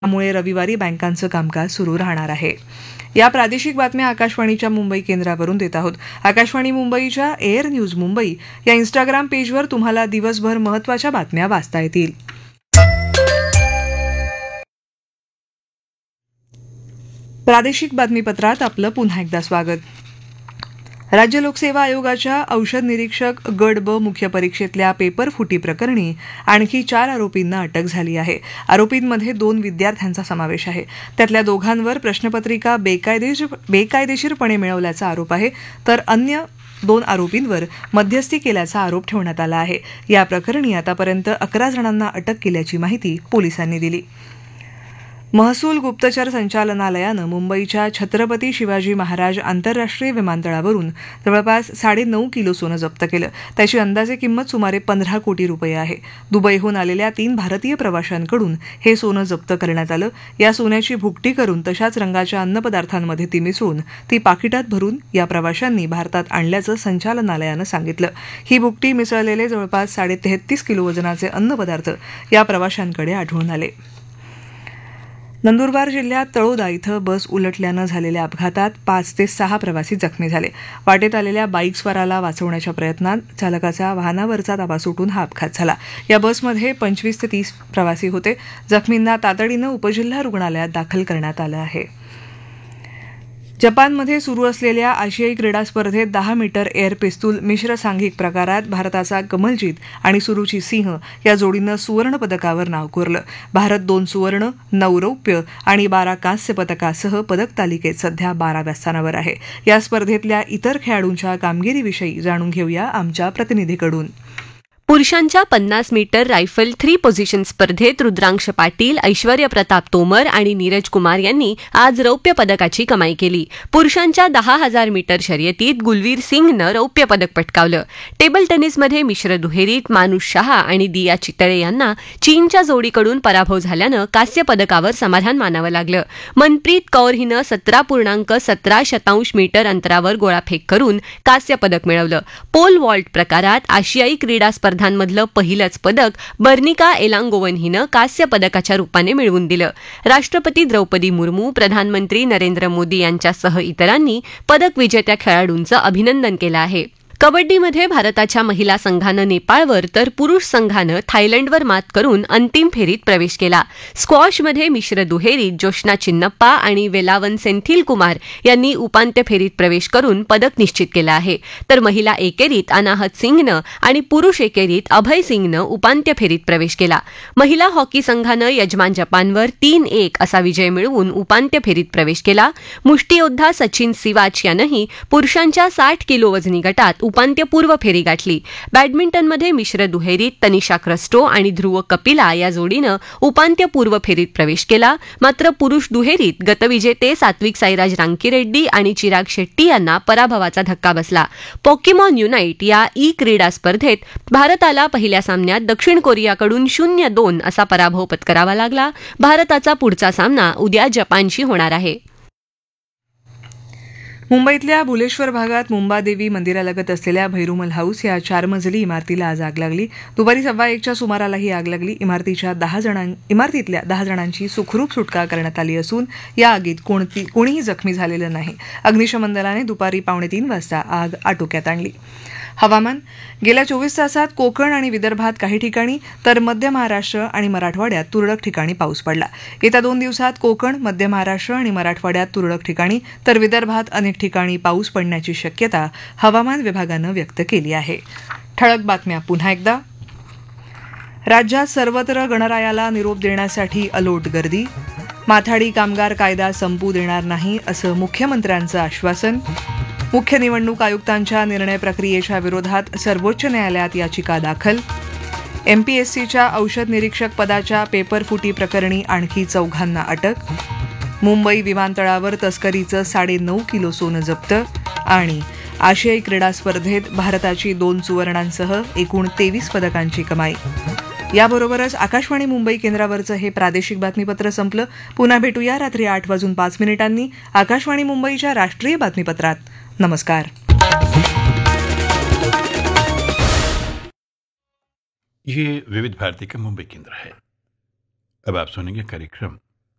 त्यामुळे रविवारी बँकांचं कामकाज सुरू राहणार आहे. या प्रादेशिक बातम्या आकाशवाणीच्या मुंबई केंद्रावरून देत आहोत. आकाशवाणी मुंबईच्या एअर न्यूज मुंबई या इंस्टाग्राम पेजवर तुम्हाला दिवसभर महत्त्वाच्या बातम्या वाचता येतील. प्रादेशिक बातमीपत्रात आपलं पुन्हा एकदा स्वागत. राज्य लोकसेवा आयोगाच्या औषध निरीक्षक गट ब मुख्य परीक्षेतल्या पेपर फुटी प्रकरणी आणखी 4 आरोपींना अटक झाली आहे. आरोपींमध्ये 2 विद्यार्थ्यांचा समावेश आहे. त्यातल्या दोघांवर प्रश्नपत्रिका बेकायदेशीरपणे मिळवल्याचा आरोप आहे, तर अन्य 2 आरोपींवर मध्यस्थी केल्याचा आरोप ठेवण्यात आला आहे. या प्रकरणी आतापर्यंत 11 जणांना अटक केल्याची माहिती पोलिसांनी दिली. महसूल गुप्तचर संचालनालयानं मुंबईच्या छत्रपती शिवाजी महाराज आंतरराष्ट्रीय विमानतळावरून जवळपास 9.5 किलो सोनं जप्त केलं. त्याची अंदाजे किंमत सुमारे 15 कोटी रुपये आहे. दुबईहून आलेल्या 3 भारतीय प्रवाशांकडून हे सोनं जप्त करण्यात आलं. या सोन्याची भुकटी करून तशाच रंगाच्या अन्नपदार्थांमध्ये ती मिसळून ती पाकिटात भरून या प्रवाशांनी भारतात आणल्याचं संचालनालयानं सांगितलं. ही भुकटी मिसळलेले जवळपास 33.5 किलो वजनाचे अन्नपदार्थ या प्रवाशांकडे आढळून आले. नंदुरबार जिल्ह्यात तळोदा इथं बस उलटल्यानं झालेल्या अपघातात 5 ते 6 प्रवासी जखमी झाले. वाटेत आलेल्या बाईकस्वाराला वाचवण्याच्या प्रयत्नात चालकाचा वाहनावरचा ताबा सुटून हा अपघात झाला. या बसमध्ये 25 ते 30 प्रवासी होते. जखमींना तातडीनं उपजिल्हा रुग्णालयात दाखल करण्यात आलं आहे. जपानमध्ये सुरू असलेल्या आशियाई क्रीडा स्पर्धेत 10 मीटर एअर पिस्तूल मिश्र सांघिक प्रकारात भारताचा कमलजीत आणि सुरुची सिंह या जोडीनं सुवर्ण पदकावर नाव कोरलं. भारत 2 सुवर्ण, 9 रौप्य आणि 12 कांस्य पदकासह पदक तालिकेत सध्या 12व्या स्थानावर आहे. या स्पर्धेतल्या इतर खेळाडूंच्या कामगिरीविषयी जाणून घेऊया आमच्या प्रतिनिधीकडून. पुरुषांच्या 50 मीटर रायफल 3 पोझिशन स्पर्धेत रुद्रांश पाटील, ऐश्वर्य प्रताप तोमर आणि नीरज कुमार यांनी आज रौप्य पदकाची कमाई केली. पुरुषांच्या 10,000 मीटर शर्यतीत गुलवीर सिंगनं रौप्य पदक पटकावलं. टेबल टेनिसमध्ये मिश्र दुहेरीत मानुष शहा आणि दिया चितळे यांना चीनच्या जोडीकडून पराभव झाल्यानं कांस्य पदकावर समाधान मानावं लागलं. मनप्रीत कौर हिनं 17.17 मीटर अंतरावर गोळाफेक करून कांस्य पदक मिळवलं. पोल वॉल्ट प्रकारात आशियाई क्रीडा स्पर्धांमधलं पहिलंच पदक बर्निका एलांगोवन हिनं कांस्य पदकाच्या रूपाने मिळवून दिलं. राष्ट्रपती द्रौपदी मुर्मू, प्रधानमंत्री नरेंद्र मोदी यांच्यासह इतरांनी पदक विजेत्या खेळाडूंचं अभिनंदन केलं आहे. कबड्डीमध्ये भारताच्या महिला संघानं नेपाळवर तर पुरुष संघानं थायलंडवर मात करून अंतिम फेरीत प्रवेश केला. स्क्वॉशमध्ये मिश्र दुहेरीत जोशना चिन्नप्पा आणि वेलावन सेंथिल कुमार यांनी उपांत्य फेरीत प्रवेश करून पदक निश्चित केलं आहे. तर महिला एकेरीत अनाहत सिंगनं आणि पुरुष एकेरीत अभय सिंगनं उपांत्य फेरीत प्रवेश केला. महिला हॉकी संघानं यजमान जपानवर 3-1 असा विजय मिळवून उपांत्य फेरीत प्रवेश केला. मुष्टियोद्धा सचिन सिवाच यानंही पुरुषांच्या 60 किलो वजनी गटात उपांत्यपूर्व फेरी गाठली. बॅडमिंटनमध्ये मिश्र दुहेरीत तनिषा क्रस्टो आणि ध्रुव कपिला या जोडीनं उपांत्यपूर्व फेरीत प्रवेश केला. मात्र पुरुष दुहेरीत गतविजेते सात्विक साईराज रांकीरेड्डी आणि चिराग शेट्टी यांना पराभवाचा धक्का बसला. पोकेमॉन युनाइट या क्रीडा स्पर्धेत भारताला पहिल्या सामन्यात दक्षिण कोरियाकडून 0-2 असा पराभव पत्करावा लागला. भारताचा पुढचा सामना उद्या जपानशी होणार आहे. मुंबईतल्या भुलेश्वर भागात मुंबादेवी मंदिरालगत असलेल्या भैरुमल हाऊस या 4 मजली इमारतीला आज आग लागली. दुपारी 1:15च्या सुमाराला ही आग लागली. इमारतीतल्या 10 जणांची सुखरूप सुटका करण्यात आली असून या आगीत कोणीही जखमी झालेलं नाही. अग्निशमन दलाने दुपारी 2:45 वाजता आग आटोक्यात आणली. हवामान. गेल्या 24 तासात कोकण आणि विदर्भात काही ठिकाणी तर मध्य महाराष्ट्र आणि मराठवाड्यात तुरळक ठिकाणी पाऊस पडला. येत्या 2 दिवसात कोकण, मध्य महाराष्ट्र आणि मराठवाड्यात तुरळक ठिकाणी तर विदर्भात अनेक ठिकाणी पाऊस पडण्याची शक्यता हवामान विभागानं व्यक्त केली आहे. ठळक बातम्या पुन्हा एकदा. राज्यात सर्वत्र गणरायाला निरोप देण्यासाठी अलोट गर्दी. माथाडी कामगार कायदा संपू देणार नाही असं मुख्यमंत्र्यांचं आश्वासन. मुख्य निवडणूक आयुक्तांच्या निर्णय प्रक्रियेच्या विरोधात सर्वोच्च न्यायालयात याचिका दाखल. एमपीएससीच्या औषध निरीक्षक पदाच्या पेपरफुटी प्रकरणी आणखी 4 अटक. मुंबई विमानतळावर तस्करीचं 9.5 किलो सोनं जप्त. आणि आशियाई क्रीडा स्पर्धेत भारताची 2 सुवर्णांसह एकूण 23 पदकांची कमाई. याबरोबरच आकाशवाणी मुंबई केंद्रावरचं हे प्रादेशिक बातमीपत्र संपलं. पुन्हा भेटूया रात्री 8:05 आकाशवाणी मुंबईच्या राष्ट्रीय बातमीपत्रात. नमस्कार. ये विविध भारती का मुंबई केंद्र है. अब आप सुनेंगे कार्यक्रम